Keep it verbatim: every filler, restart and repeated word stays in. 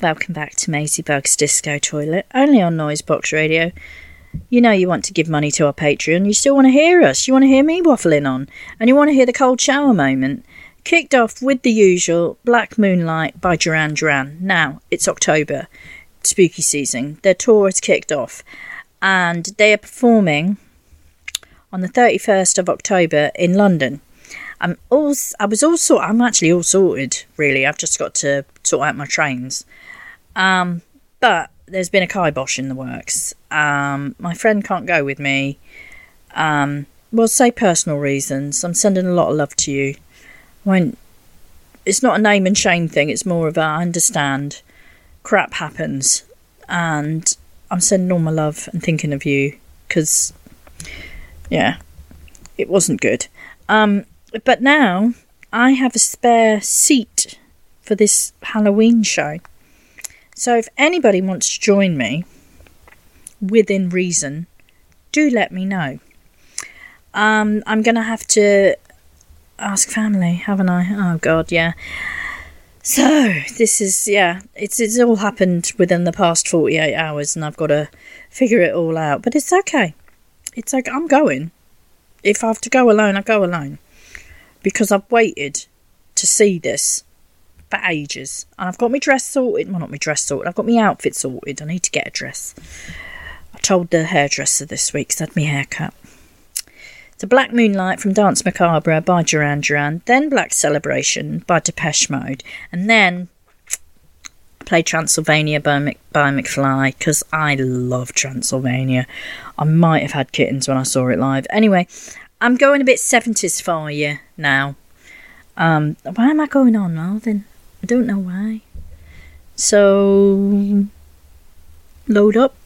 Welcome back to Maisie Bug's Disco Toilet, only on Noisebox Radio. You know you want to give money to our Patreon, you still want to hear us, you want to hear me waffling on, and you want to hear the cold shower moment. Kicked off with the usual Black Moonlight by Duran Duran. Now, it's October, spooky season. Their tour has kicked off, and they are performing on the thirty-first of October in London. I'm all, I was all sort. I'm actually all sorted, really. I've just got to sort out my trains. Um, but there's been a kibosh in the works. Um, my friend can't go with me. Um, well, say personal reasons. I'm sending a lot of love to you. Won't. It's not a name and shame thing. It's more of a I understand. Crap happens, and I'm sending all my love and thinking of you because, yeah, it wasn't good. Um. But now I have a spare seat for this Halloween show. So if anybody wants to join me, within reason, do let me know. Um, I'm going to have to ask family, haven't I? Oh, God, yeah. So this is, yeah, it's, it's all happened within the past forty-eight hours and I've got to figure it all out. But it's okay. It's like, I'm going. If I have to go alone, I go alone. Because I've waited to see this for ages. And I've got my dress sorted. Well, not my dress sorted. I've got my outfit sorted. I need to get a dress. I told the hairdresser this week because I had my hair cut. So Black Moonlight from Dance Macabre by Duran Duran. Then Black Celebration by Depeche Mode. And then play Transylvania by, Mc, by McFly because I love Transylvania. I might have had kittens when I saw it live. Anyway, I'm going a bit seventies for you now. Um, why am I going on now then? I don't know why. So, load up.